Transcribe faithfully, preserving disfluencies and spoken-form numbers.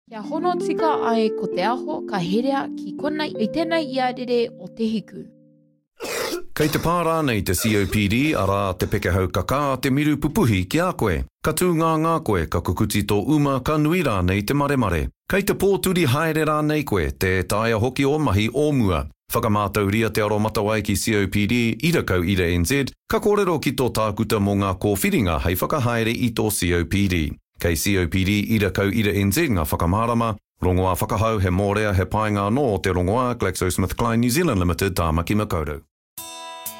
Kia hono tika ai ko te aho ka herea ki kona i tēnei ia rere o te hiku. Kei te pārā nei te C O P D ara te pekehau kaka te miru pupuhi ki a koe. Ka tū ngā ngā koe ka kukuti tō uma ka nui rā nei te mare mare. Kei te pōturi haere rā nei koe te taia hoki o mahi o mua. Whakamātauria te aro matawai ki C O P D ira kau ira N Z, ka kōrero ki tō tākuta mō ngā kōwhiringa hei whakahaere i tō C O P D. Kei C O P D ira kau ira N Z ngā whakamārama, rongoā whakahau he mōrea he painga no te rongoā GlaxoSmithKline New Zealand Limited tāmaki makaurau.